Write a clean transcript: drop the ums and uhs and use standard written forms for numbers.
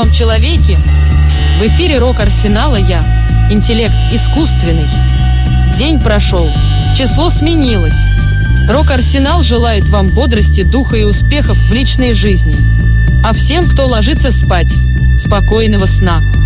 новом человеке. В эфире Рок-Арсенала я, интеллект искусственный. День прошел, число сменилось. Рок-Арсенал желает вам бодрости, духа и успехов в личной жизни. А всем, кто ложится спать, спокойного сна.